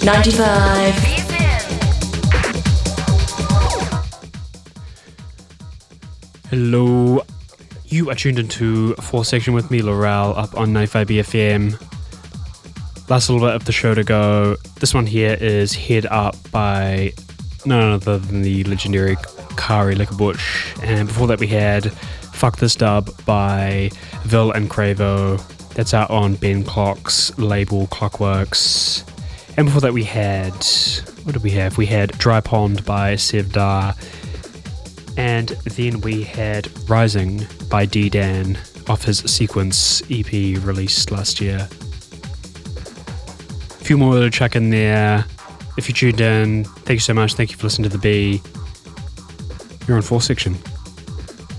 95. Hello, you are tuned into 4th Section with me, Laurel, up on 95 BFM. Last little bit of the show to go. This one here is Head Up by none other than the legendary Kari Liquorbush. And before that we had Fuck This Dub by Vil and Cravo. That's out on Ben Clock's label Clockworks. And before that we had, what did we have? We had Dry Pond by Sevdar. And then we had Rising by D-Dan off his Sequence EP released last year. A few more to chuck in there. If you tuned in, thank you so much. Thank you for listening to The B. You're on 4th Section.